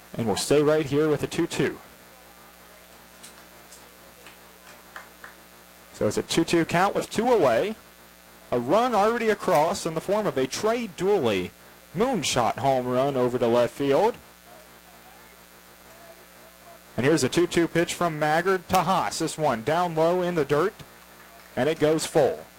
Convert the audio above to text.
And we'll stay right here with a 2-2. So it's a 2-2 count with 2 away. A run already across in the form of a Trey Dooley moonshot home run over to left field. And here's a 2-2 pitch from Maggard to Haas. This one down low in the dirt, and it goes full.